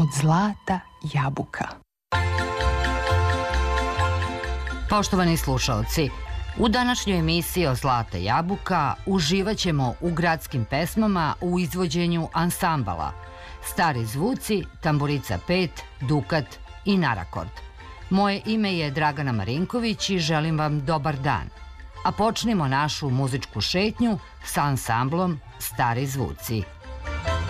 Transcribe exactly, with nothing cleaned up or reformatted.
od Zlata jabuka. Poštovani slušaoci, u današnjoj emisiji o Zlata jabuka uživat ćemo u gradskim pesmama u izvođenju ansambala Stari zvuci, Tamburica pet, Dukat i Narakord. Moje ime je Dragana Marinković i želim vam dobar dan. A počnimo našu muzičku šetnju sa ansamblom Stari zvuci.